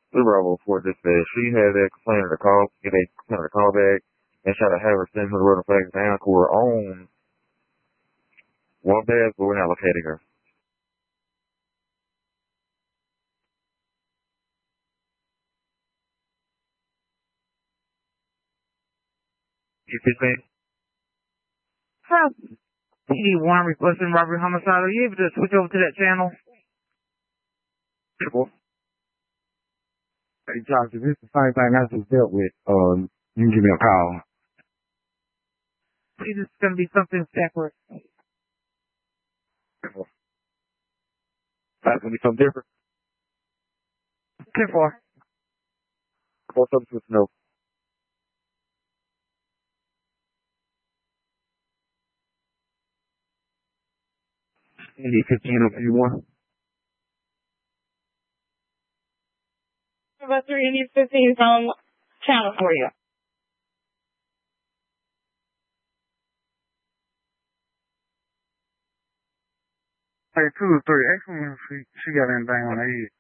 The Bravo report just said she had that complainant to call, get a complainant to call back and try to have her send her the facts down to her own one bed, but we're not locating her. You see me? Huh. PD1 requesting robbery homicide. Are you able to switch over to that channel? Hey, Josh, if it's the same thing I just dealt with, you can give me a call. This is going to be something separate. That's going to be something different. 10-4. Or something with no. You need 15 or 51? Buster, you need 15 on channel for you. Hey, 2 or 3. Ask me if she got anything on her head.